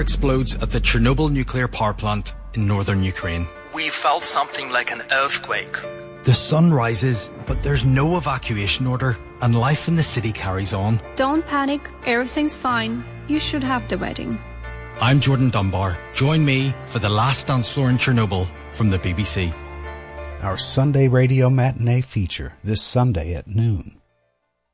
explodes at the Chernobyl nuclear power plant in northern Ukraine. We felt something like an earthquake. The sun rises, but there's no evacuation order, and life in the city carries on. Don't panic, everything's fine. You should have the wedding. I'm Jordan Dunbar. Join me for The Last Dance Floor in Chernobyl from the BBC. Our Sunday radio matinee feature this Sunday at noon.